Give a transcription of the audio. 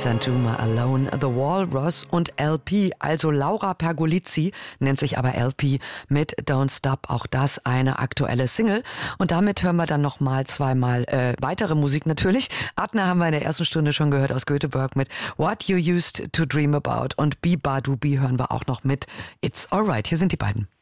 Santuma Alone, The Walrus und LP, also Laura Pergolizzi, nennt sich aber LP mit Don't Stop, auch das eine aktuelle Single. Und damit hören wir dann nochmal zweimal weitere Musik natürlich. Adna haben wir in der ersten Stunde schon gehört aus Göteborg mit What You Used to Dream About und Biba Dubi hören wir auch noch mit It's Alright. Hier sind die beiden.